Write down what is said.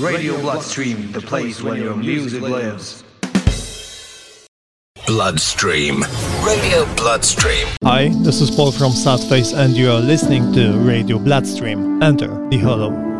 Radio Bloodstream, the place where your music lives. Bloodstream. Radio Bloodstream. Hi, this is Paul from Sadface and you are listening to Radio Bloodstream. Enter the Hollow.